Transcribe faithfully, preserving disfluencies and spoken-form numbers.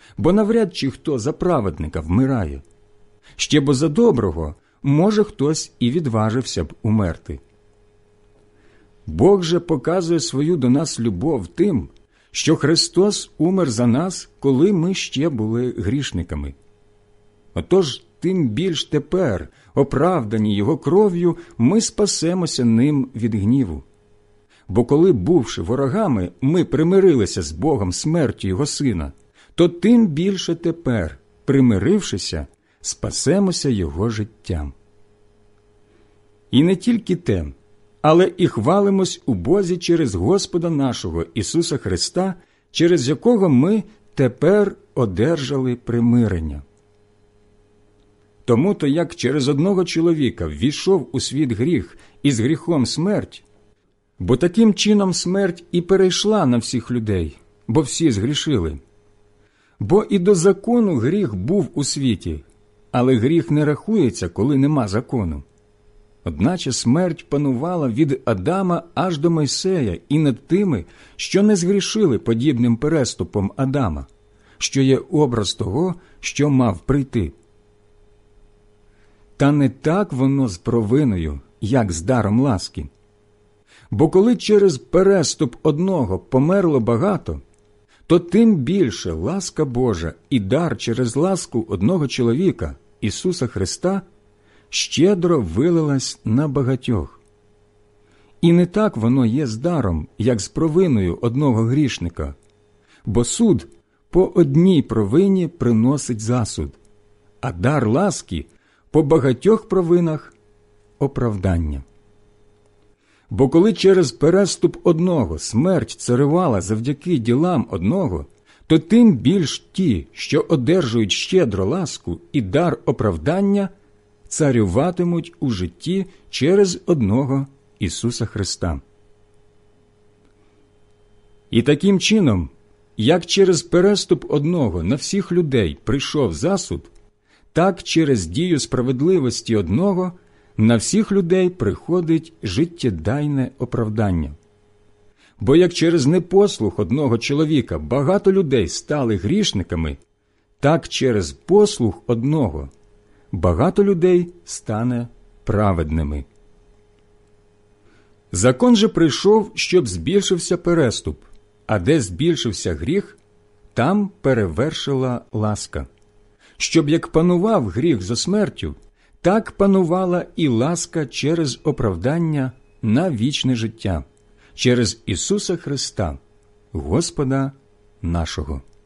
бо навряд чи хто за праведника вмирає. Ще бо за доброго, може, хтось і відважився б умерти. Бог же показує свою до нас любов тим, що Христос умер за нас, коли ми ще були грішниками. Отож, тим більш тепер, оправдані Його кров'ю, ми спасемося ним від гніву. Бо коли, бувши ворогами, ми примирилися з Богом смертю Його Сина, то тим більше тепер, примирившися, спасемося Його життям. І не тільки те, але і хвалимось у Бозі через Господа нашого Ісуса Христа, через якого ми тепер одержали примирення. Тому-то, як через одного чоловіка ввійшов у світ гріх і з гріхом смерть, бо таким чином смерть і перейшла на всіх людей, бо всі згрішили. Бо і до закону гріх був у світі, але гріх не рахується, коли нема закону. Одначе смерть панувала від Адама аж до Мойсея і над тими, що не згрішили подібним переступом Адама, що є образ того, що мав прийти. Та не так воно з провиною, як з даром ласки. Бо коли через переступ одного померло багато, то тим більше ласка Божа і дар через ласку одного чоловіка, Ісуса Христа, щедро вилилась на багатьох. І не так воно є з даром, як з провиною одного грішника, бо суд по одній провині приносить засуд, а дар ласки по багатьох провинах – оправдання. Бо коли через переступ одного смерть царювала завдяки ділам одного, то тим більш ті, що одержують щедро ласку і дар оправдання, царюватимуть у житті через одного Ісуса Христа. І таким чином, як через переступ одного на всіх людей прийшов засуд, так через дію справедливості одного на всіх людей приходить життєдайне оправдання. Бо як через непослух одного чоловіка багато людей стали грішниками, так через послух одного багато людей стане праведними. Закон же прийшов, щоб збільшився переступ, а де збільшився гріх, там перевершила ласка. Щоб як панував гріх за смертю, так панувала і ласка через оправдання на вічне життя, через Ісуса Христа, Господа нашого.